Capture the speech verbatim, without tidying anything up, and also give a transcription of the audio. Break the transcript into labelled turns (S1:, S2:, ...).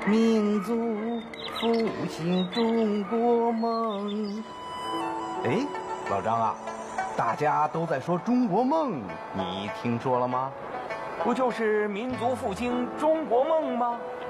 S1: 民族复兴中国梦。哎，老张啊，大家都在说中国梦，你听说了吗？
S2: 不就是民族复兴中国梦吗？